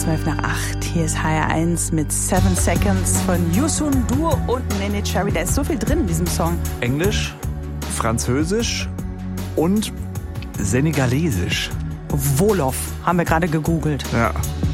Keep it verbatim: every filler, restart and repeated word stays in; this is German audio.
zwölf nach acht. Hier ist H R eins mit Seven Seconds von Youssou N'Dour und Neneh Cherry. Da ist so viel drin in diesem Song. Englisch, Französisch und Senegalesisch. Wolof haben wir gerade gegoogelt. Ja.